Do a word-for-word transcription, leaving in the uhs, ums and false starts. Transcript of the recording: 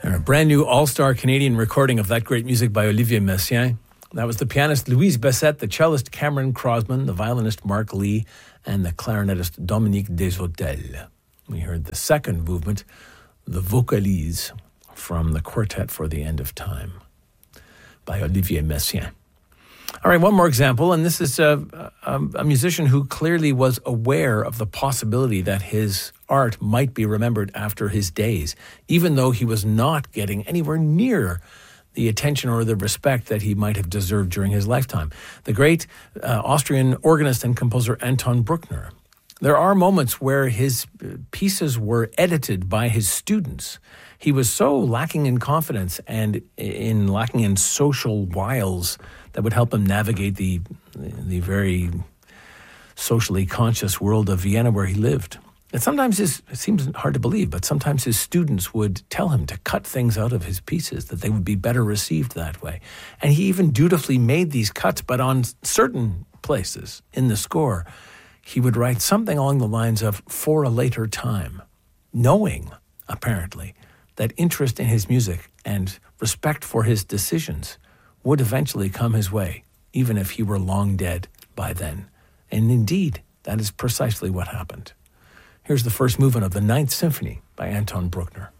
A brand new all-star Canadian recording of that great music by Olivier Messiaen. That was the pianist Louise Bessette, the cellist Cameron Crosman, the violinist Mark Lee, and the clarinetist Dominique Deshotels. We heard the second movement, the Vocalise, from the Quartet for the End of Time by Olivier Messiaen. All right, one more example, and this is a, a, a musician who clearly was aware of the possibility that his art might be remembered after his days, even though he was not getting anywhere near the attention or the respect that he might have deserved during his lifetime. The great uh, Austrian organist and composer Anton Bruckner. There are moments where his pieces were edited by his students. He was so lacking in confidence and in lacking in social wiles that would help him navigate the the very socially conscious world of Vienna where he lived. And sometimes his, it seems hard to believe, but sometimes his students would tell him to cut things out of his pieces, that they would be better received that way. And he even dutifully made these cuts, but on certain places in the score, he would write something along the lines of, "for a later time," knowing, apparently, that interest in his music and respect for his decisions would eventually come his way, even if he were long dead by then. And indeed, that is precisely what happened. Here's the first movement of the Ninth Symphony by Anton Bruckner.